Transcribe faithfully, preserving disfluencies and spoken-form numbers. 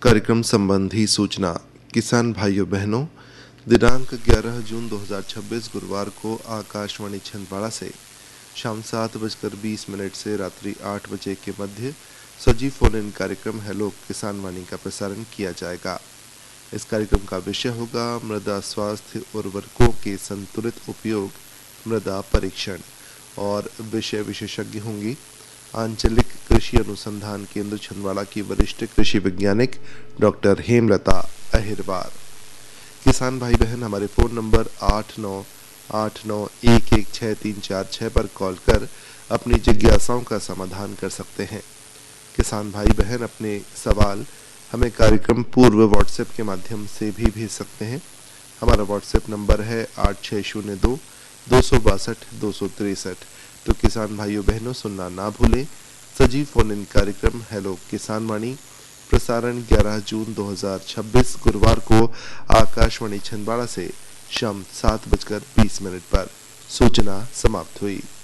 कार्यक्रम संबंधी सूचना। किसान भाइयों बहनों, दिनांक ग्यारह जून दो हज़ार छब्बीस गुरुवार को आकाशवाणी छिंदवाड़ा से शाम सात बजकर बीस मिनट से रात्रि आठ बजे के मध्य सजीव फोन इन कार्यक्रम हेलो किसान वाणी का प्रसारण किया जाएगा। इस कार्यक्रम का विषय होगा मृदा स्वास्थ्य उर्वरकों के संतुलित उपयोग, मृदा परीक्षण, और विषय विशेषज्ञ होंगी आंचलिक कृषि अनुसंधान केंद्र छिंदवाड़ा की वरिष्ठ कृषि वैज्ञानिक डॉक्टर हेमलता अहिरवार। किसान भाई बहन हमारे फोन नंबर आठ नौ आठ नौ एक एक छः तीन चार छः पर कॉल कर अपनी जिज्ञासाओं का समाधान कर सकते हैं। किसान भाई बहन अपने सवाल हमें कार्यक्रम पूर्व व्हाट्सएप के माध्यम से भी भेज सकते हैं। हमारा व्हाट्सएप नंबर है आठ छः शून्य दो दो सौ बासठ दो सौ तिरसठ। तो किसान भाइयों बहनों, सुनना ना भूलें सजीव फोन इन कार्यक्रम हेलो किसान वाणी, प्रसारण ग्यारह जून दो हज़ार छब्बीस गुरुवार को आकाशवाणी छिंदवाड़ा से शाम सात बजकर बीस मिनट पर। सूचना समाप्त हुई।